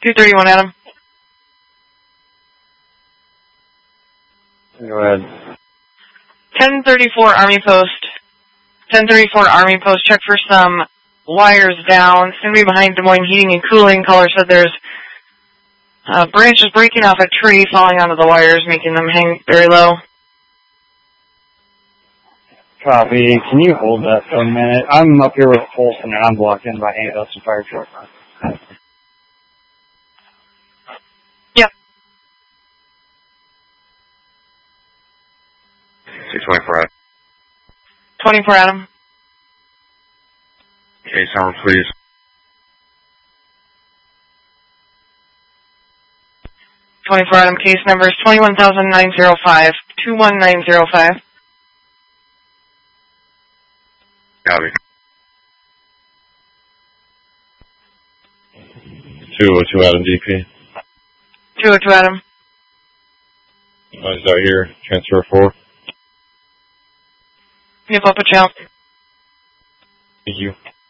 231, Adam. Go ahead. 1034 Army Post. 1034 Army Post. Check for some wires down. It's going to be behind Des Moines Heating and Cooling. Caller said there's branches breaking off a tree, falling onto the wires, making them hang very low. Copy. Can you hold that for a minute? I'm up here with Folsom and I'm blocked in by ambulance and fire truck. Yep. 624 Adam. 24, Adam. Case number, please. 24, Adam. Case number is 21905. 21905. Copy. 202 Adam DP. 202, Adam. Noise out here. Transfer 4. Yep, up a channel. Thank you.